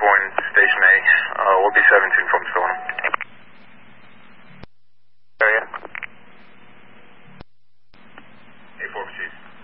Boyne, Station A. We'll be 17 from Stoneham. Area. A4 Chief.